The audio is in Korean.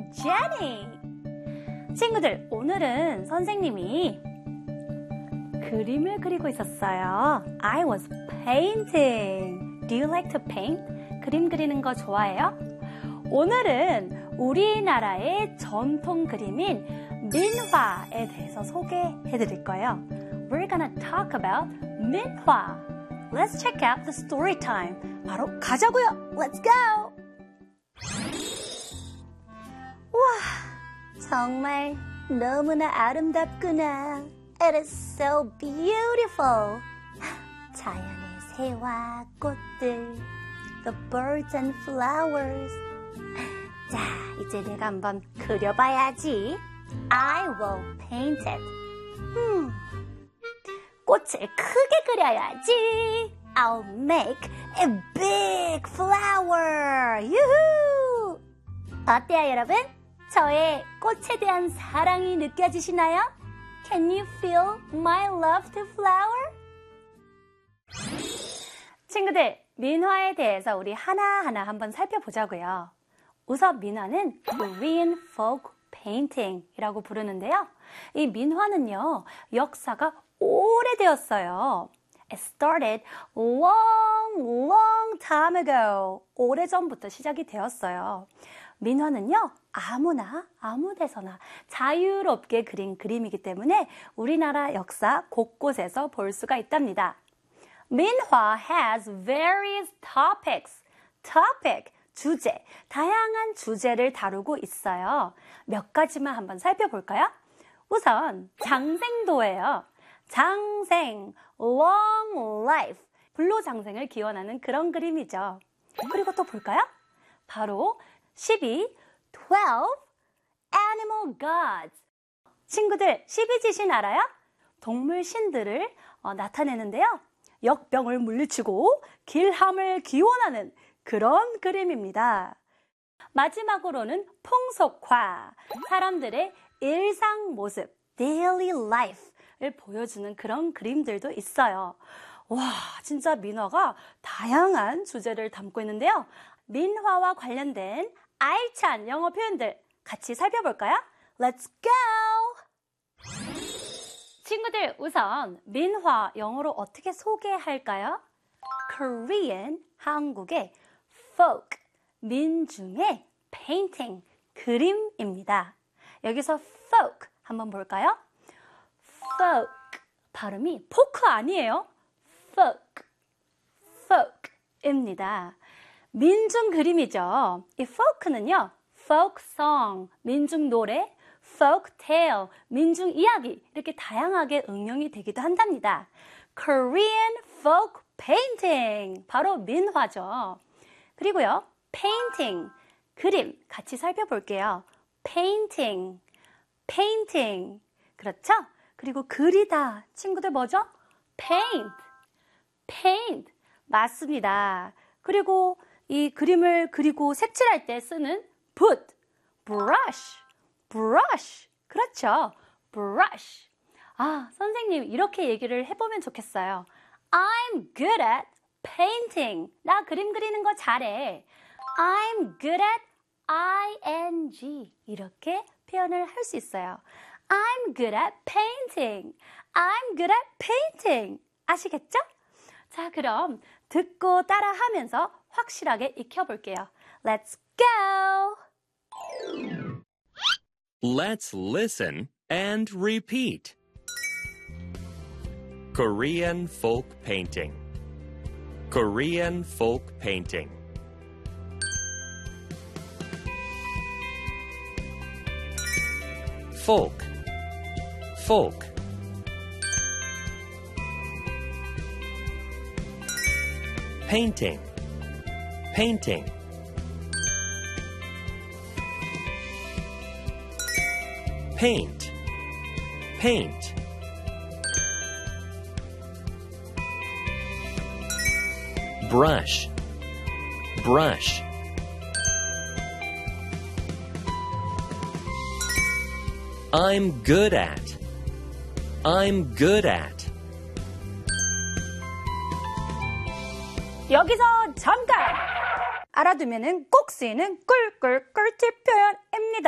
I'm Jenny. 친구들, 오늘은 선생님이 그림을 그리고 있었어요. I was painting. Do you like to paint? 그림 그리는 거 좋아해요? 오늘은 우리나라의 전통 그림인 민화에 대해서 소개해 드릴 거예요. We're gonna talk about 민화. Let's check out the story time. 바로 가자고요. Let's go. 와, 정말 너무나 아름답구나. It is so beautiful. 자연의 새와 꽃들, the birds and flowers. 자, 이제 내가 한번 그려봐야지. I will paint it. 꽃을 크게 그려야지. I'll make a big flower. 유후! 어때요, 여러분? 저의 꽃에 대한 사랑이 느껴지시나요? Can you feel my love to flower? 친구들, 민화에 대해서 우리 하나하나 한번 살펴보자고요. 우선 민화는 Korean folk painting이라고 부르는데요. 이 민화는요, 역사가 오래되었어요. It started long time ago. 오래전부터 시작이 되었어요. 민화는요, 아무나 아무 데서나 자유롭게 그린 그림이기 때문에 우리나라 역사 곳곳에서 볼 수가 있답니다. 민화 has various topics. Topic, 주제, 다양한 주제를 다루고 있어요. 몇 가지만 한번 살펴볼까요? 우선 장생도예요. 장생, long life, 불로장생을 기원하는 그런 그림이죠. 그리고 또 볼까요? 바로 12, animal gods. 친구들, 12지신 알아요? 동물 신들을 나타내는데요. 역병을 물리치고 길함을 기원하는 그런 그림입니다. 마지막으로는 풍속화, 사람들의 일상 모습, daily life를 보여주는 그런 그림들도 있어요. 와, 진짜 민화가 다양한 주제를 담고 있는데요. 민화와 관련된 알찬 영어 표현들 같이 살펴볼까요? Let's go! 친구들, 우선 민화 영어로 어떻게 소개할까요? Korean, 한국의 folk, 민중의 painting, 그림입니다. 여기서 folk 한번 볼까요? folk, 발음이 포크 아니에요. folk입니다. 민중 그림이죠. 이 folk는요, folk song, 민중 노래, folk tale, 민중 이야기 이렇게 다양하게 응용이 되기도 한답니다. Korean folk painting, 바로 민화죠. 그리고요, painting, 그림 같이 살펴볼게요. painting, 그렇죠? 그리고 그리다, 친구들 뭐죠? paint, 맞습니다. 그리고 이 그림을 그리고 색칠할 때 쓰는 brush, 그렇죠? brush. 아, 선생님 이렇게 얘기를 해보면 좋겠어요. I'm good at painting. 나 그림 그리는 거 잘해. I'm good at ing. 이렇게 표현을 할 수 있어요. I'm good at painting. I'm good at painting. 아시겠죠? 자, 그럼 듣고 따라하면서 확실하게 익혀볼게요. Let's go! Let's listen and repeat. Korean folk painting. Korean folk painting. Folk. Painting. Paint. Brush. I'm good at. 여기서 잠깐! 알아두면은 꼭 쓰이는 꿀꿀 꿀팁 표현